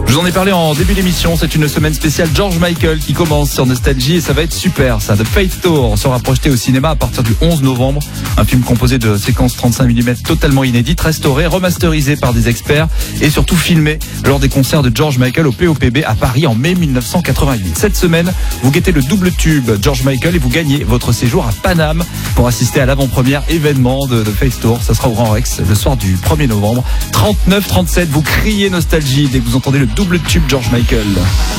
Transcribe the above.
Je vous en ai parlé en début d'émission, c'est une semaine spéciale George Michael qui commence sur Nostalgie et ça va être super ça. The Faith Tour sera projeté au cinéma à partir du 11 novembre. Un film composé de séquences 35 mm totalement inédites, restaurées, remasterisées par des experts et surtout filmées lors des concerts de George Michael au POPB à Paris en mai 1988. Cette semaine, vous guettez le double tube George Michael et vous gagnez votre séjour à Paname pour assister à l'avant-première événement de The Faith Tour. Ça sera au Grand Rex le soir du 1er novembre. 39-37, vous criez Nostalgie dès que vous entendez le double tube George Michael.